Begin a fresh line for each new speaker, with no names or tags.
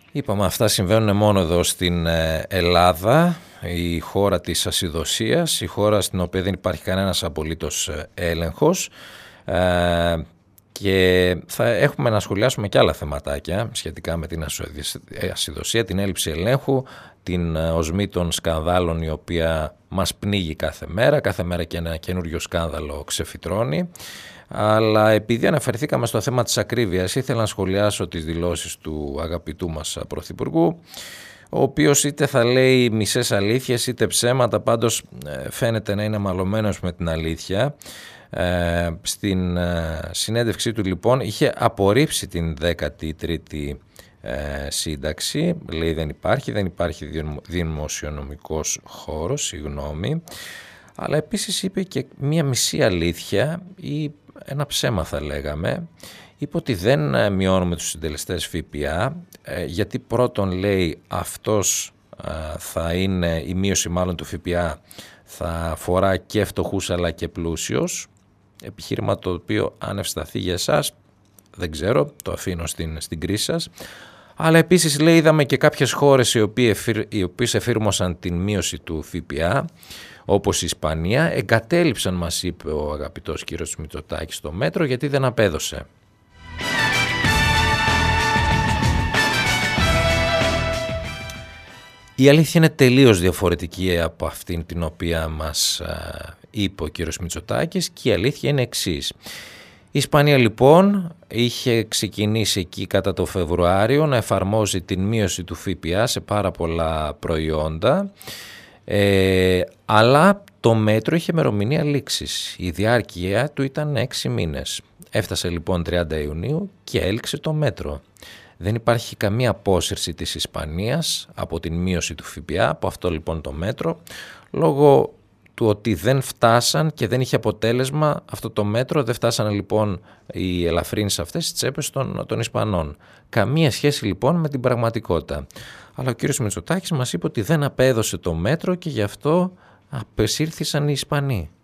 Είπαμε, αυτά συμβαίνουν μόνο εδώ στην Ελλάδα, η χώρα της ασυδοσίας, η χώρα στην οποία δεν υπάρχει κανένας απολύτως έλεγχος, και θα έχουμε να σχολιάσουμε και άλλα θεματάκια σχετικά με την ασυδοσία, την έλλειψη ελέγχου, την οσμή των σκανδάλων η οποία μας πνίγει κάθε μέρα και ένα καινούριο σκάνδαλο ξεφυτρώνει. Αλλά επειδή αναφερθήκαμε στο θέμα της ακρίβειας, ήθελα να σχολιάσω τις δηλώσεις του αγαπητού μας Πρωθυπουργού, ο οποίος είτε θα λέει μισές αλήθειες είτε ψέματα, πάντως φαίνεται να είναι μαλωμένος με την αλήθεια. Στην συνέντευξή του λοιπόν είχε απορρίψει την 13η σύνταξη, λέει δεν υπάρχει δημοσιονομικός χώρος, αλλά επίσης είπε και μία μισή αλήθεια ή ένα ψέμα θα λέγαμε. Είπε ότι δεν μειώνουμε τους συντελεστές ΦΠΑ, γιατί πρώτον λέει αυτός θα είναι, η μείωση μάλλον του ΦΠΑ θα αφορά και φτωχούς αλλά και πλούσιους, επιχείρημα το οποίο αν ευσταθεί για εσάς δεν ξέρω, το αφήνω στην κρίση σας. Αλλά επίσης λέει είδαμε και κάποιες χώρες οι οποίες εφήρμοσαν την μείωση του ΦΠΑ, όπως η Ισπανία, εγκατέλειψαν, μας είπε ο αγαπητός κύριος Μητσοτάκης, το μέτρο γιατί δεν απέδωσε. Η αλήθεια είναι τελείως διαφορετική από αυτήν την οποία μας είπε ο κύριος Μητσοτάκης και η αλήθεια είναι εξής. Η Ισπανία λοιπόν είχε ξεκινήσει εκεί κατά το Φεβρουάριο να εφαρμόζει την μείωση του ΦΠΑ σε πάρα πολλά προϊόντα, αλλά το μέτρο είχε ημερομηνία λήξης. Η διάρκεια του ήταν 6 μήνες. Έφτασε λοιπόν 30 Ιουνίου και έληξε το μέτρο. Δεν υπάρχει καμία απόσυρση της Ισπανίας από την μείωση του ΦΠΑ, από αυτό λοιπόν το μέτρο, λόγω του ότι δεν φτάσαν και δεν είχε αποτέλεσμα αυτό το μέτρο, δεν φτάσανε λοιπόν οι ελαφρύνσεις αυτές στις τσέπες των Ισπανών. Καμία σχέση λοιπόν με την πραγματικότητα. Αλλά ο κύριος Μητσοτάκης μας είπε ότι δεν απέδωσε το μέτρο και γι' αυτό απεσύρθησαν οι Ισπανοί.